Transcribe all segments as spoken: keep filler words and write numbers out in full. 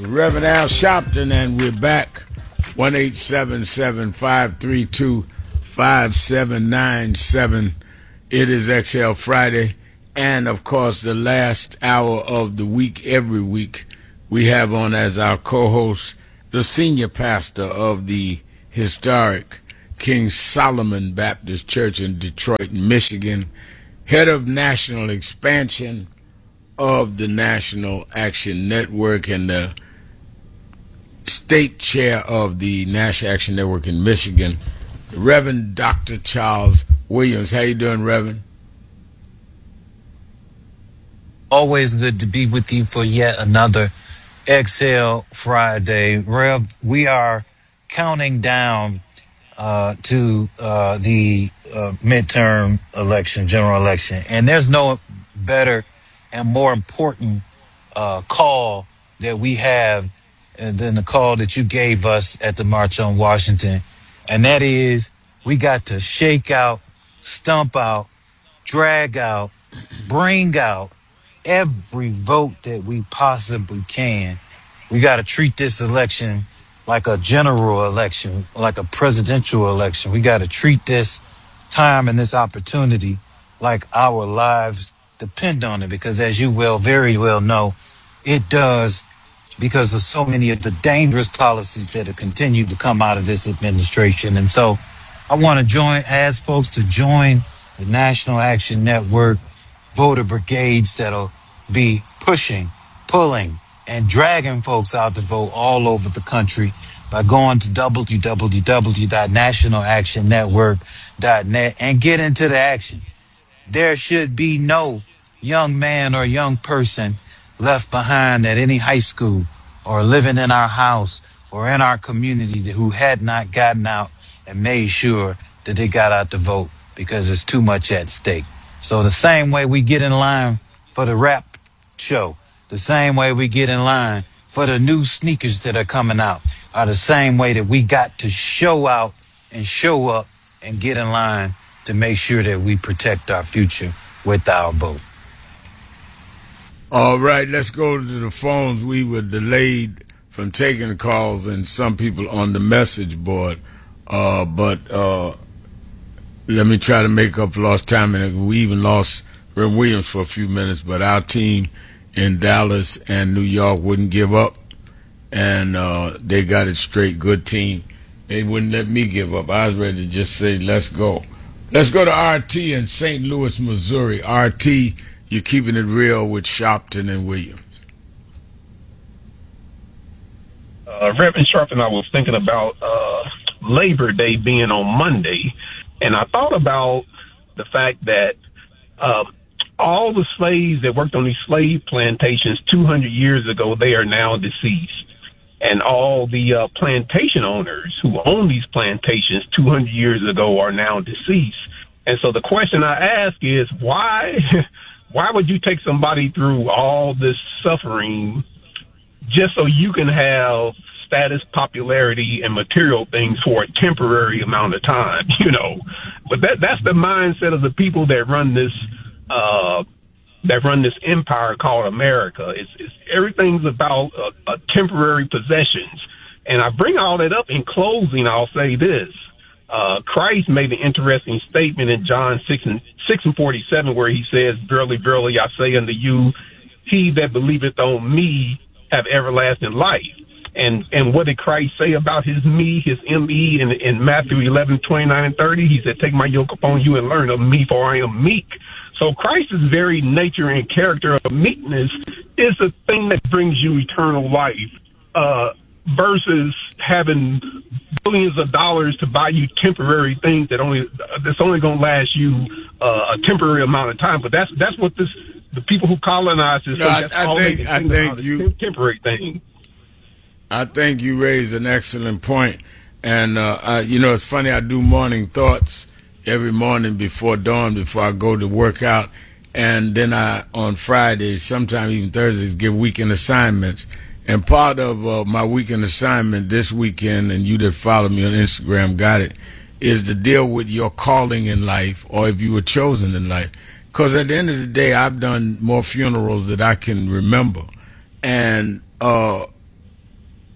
Reverend Al Sharpton, and we're back. one eight seven seven, five three two, five seven nine seven. It is Exhale Friday, and of course, the last hour of the week, every week, we have on as our co-host the senior pastor of the historic King Solomon Baptist Church in Detroit, Michigan, head of national expansion of the National Action Network, and the state chair of the National Action Network in Michigan, Reverend Doctor Charles Williams. How you doing, Reverend? Always good to be with you for yet another Exhale Friday. Rev, we are counting down uh, to uh, the uh, midterm election, general election, and there's no better and more important uh, call that we have than the call that you gave us at the March on Washington, and that is we got to shake out, stump out, drag out, bring out every vote that we possibly can. We got to treat this election like a general election, like a presidential election. We got to treat this time and this opportunity like our lives depend on it, because as you will very well know, it does, because of so many of the dangerous policies that have continued to come out of this administration. And so I want to join, ask folks to join the National Action Network voter brigades that'll be pushing, pulling, and dragging folks out to vote all over the country by going to w w w dot national action network dot net and get into the action. There should be no young man or young person left behind at any high school or living in our house or in our community who had not gotten out and made sure that they got out to vote, because there's too much at stake. So the same way we get in line for the rap show, the same way we get in line for the new sneakers that are coming out, are the same way that we got to show out and show up and get in line to make sure that we protect our future with our vote. All right, let's go to the phones. We were delayed from taking calls and some people on the message board, uh, but uh, let me try to make up for lost time. And we even lost Reverend Williams for a few minutes, but our team in Dallas and New York wouldn't give up, and uh, they got it straight. Good team. They wouldn't let me give up. I was ready to just say, let's go. Let's go to R T in Saint Louis, Missouri. R T, you're keeping it real with Sharpton and Williams. Uh, Reverend Sharpton, I was thinking about uh, Labor Day being on Monday, and I thought about the fact that uh, all the slaves that worked on these slave plantations two hundred years ago, they are now deceased. And all the uh, plantation owners who own these plantations two hundred years ago are now deceased. And so the question I ask is, why, why would you take somebody through all this suffering just so you can have status, popularity, and material things for a temporary amount of time, you know? But that that's the mindset of the people that run this uh, that run this empire called America. It's, it's everything's about a, a temporary possessions. And I bring all that up in closing. I'll say this: uh, Christ made an interesting statement in John six and six and forty seven, where he says, "Verily, verily, I say unto you, he that believeth on me have everlasting life." And and what did Christ say about his me, his M E, in, in Matthew eleven, twenty-nine and thirty? He said, "Take my yoke upon you and learn of me, for I am meek." So Christ's very nature and character of meekness is the thing that brings you eternal life, uh, versus having billions of dollars to buy you temporary things that only that's only going to last you uh, a temporary amount of time. But that's that's what this the people who colonize this. No, I, I think I think you temporary thing. I think you raised an excellent point. And, uh, I, you know, it's funny, I do morning thoughts every morning before dawn, before I go to work out. And then I, on Fridays, sometimes even Thursdays, give weekend assignments. And part of uh, my weekend assignment this weekend, and you that follow me on Instagram got it, is to deal with your calling in life, or if you were chosen in life. Because at the end of the day, I've done more funerals that I can remember. And, uh,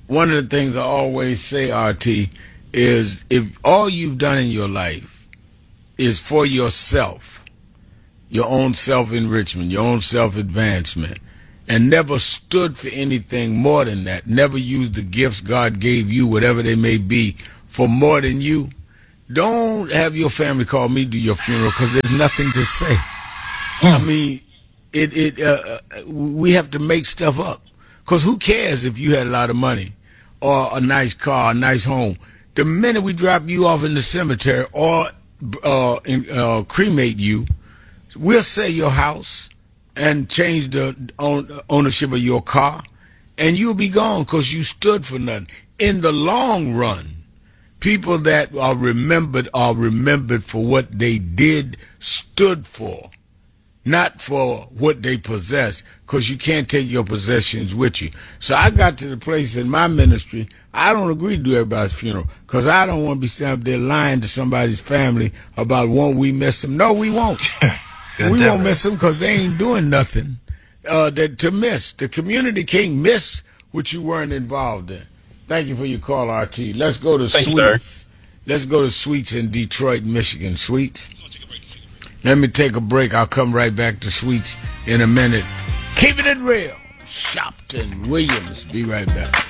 one of the things I always say, R T, is if all you've done in your life is for yourself, your own self-enrichment, your own self-advancement, and never stood for anything more than that, never used the gifts God gave you, whatever they may be, for more than you, don't have your family call me to your funeral, because there's nothing to say. I mean, it, it, uh, we have to make stuff up. Because who cares if you had a lot of money or a nice car, a nice home? The minute we drop you off in the cemetery or uh, in, uh, cremate you, we'll sell your house and change the own, ownership of your car, and you'll be gone because you stood for nothing. In the long run, people that are remembered are remembered for what they did, stood for, not for what they possess, because you can't take your possessions with you. So I got to the place in my ministry, I don't agree to do everybody's funeral, because I don't want to be standing up there lying to somebody's family about won't we miss them. No, we won't. We won't miss them because they ain't doing nothing uh, that to miss. The community can't miss what you weren't involved in. Thank you for your call, R T. Let's go to Thanks, Sweets. sir. Let's go to Sweets in Detroit, Michigan. Sweets. Let me take a break. I'll come right back to Sweets in a minute. Keeping it real. Shopton Williams. Be right back.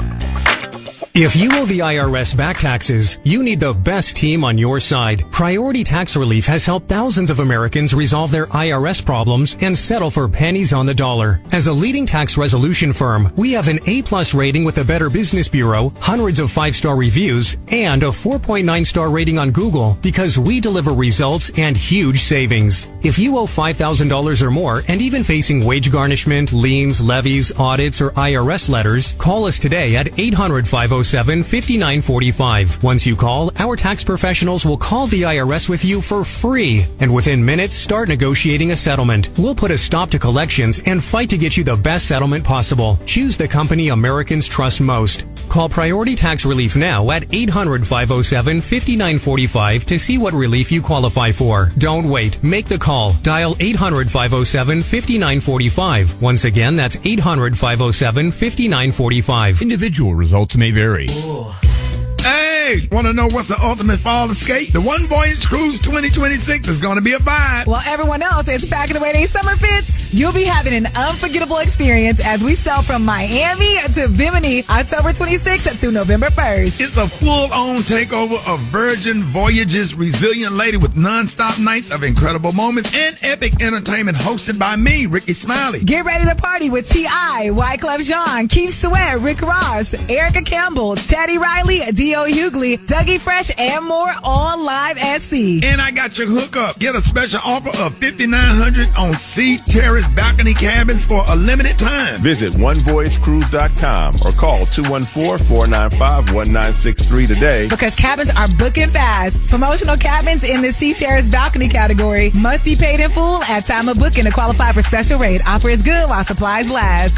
If you owe the I R S back taxes, you need the best team on your side. Priority Tax Relief has helped thousands of Americans resolve their I R S problems and settle for pennies on the dollar. As a leading tax resolution firm, we have an A-plus rating with the Better Business Bureau, hundreds of five-star reviews, and a four point nine star rating on Google because we deliver results and huge savings. If you owe five thousand dollars or more and even facing wage garnishment, liens, levies, audits, or I R S letters, call us today at eight hundred, five oh seven, five nine four five. Once you call, our tax professionals will call the I R S with you for free, and within minutes start negotiating a settlement. We'll put a stop to collections and fight to get you the best settlement possible. Choose the company Americans trust most. Call Priority Tax Relief now at eight hundred, five oh seven, five nine four five to see what relief you qualify for. Don't wait. Make the call. Dial eight hundred, five oh seven, five nine four five. Once again, that's eight hundred, five oh seven, five nine four five. Individual results may vary. Ooh. Hey, want to know what's the ultimate fall escape? The One Voyage Cruise twenty twenty-six is going to be a vibe. While everyone else is packing away their summer fits, you'll be having an unforgettable experience as we sail from Miami to Bimini October twenty-sixth through November first. It's a full-on takeover of Virgin Voyages' resilient lady with non-stop nights of incredible moments and epic entertainment hosted by me, Ricky Smiley. Get ready to party with T I, Wyclef Jean, Keith Sweat, Rick Ross, Erica Campbell, Teddy Riley, D O Hughley, Dougie Fresh, and more on Live at Sea. And I got your hookup. Get a special offer of five thousand nine hundred dollars on Sea Terrace balcony cabins for a limited time. Visit one voyage cruise dot com or call two one four, four nine five, one nine six three today. Because cabins are booking fast. Promotional cabins in the Sea Terrace balcony category must be paid in full at time of booking to qualify for special rate. Offer is good while supplies last.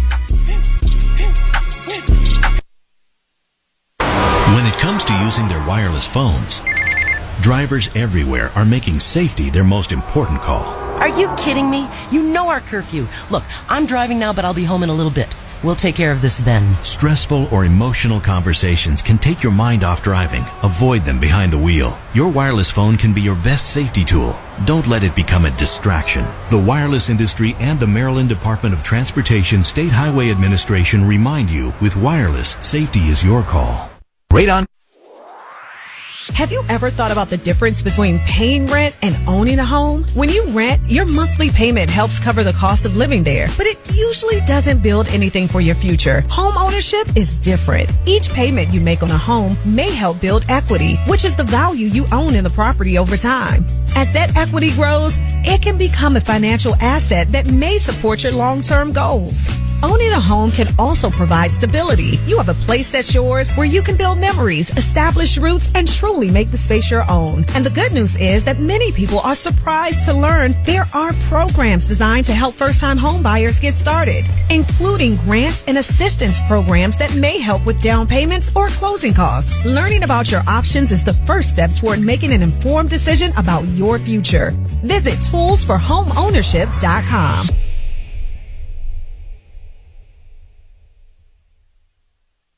When it comes to using their wireless phones, drivers everywhere are making safety their most important call. Are you kidding me? You know our curfew. Look, I'm driving now, but I'll be home in a little bit. We'll take care of this then. Stressful or emotional conversations can take your mind off driving. Avoid them behind the wheel. Your wireless phone can be your best safety tool. Don't let it become a distraction. The wireless industry and the Maryland Department of Transportation State Highway Administration remind you, with wireless, safety is your call. Radon. Have you ever thought about the difference between paying rent and owning a home? When you rent, your monthly payment helps cover the cost of living there, but it usually doesn't build anything for your future. Home ownership is different. Each payment you make on a home may help build equity, which is the value you own in the property over time. As that equity grows, it can become a financial asset that may support your long-term goals. Owning a home can also provide stability. You have a place that's yours where you can build memories, establish roots, and truly make the space your own. And the good news is that many people are surprised to learn there are programs designed to help first-time home buyers get started, including grants and assistance programs that may help with down payments or closing costs. Learning about your options is the first step toward making an informed decision about your future. Visit tools for home ownership dot com.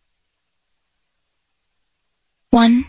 One.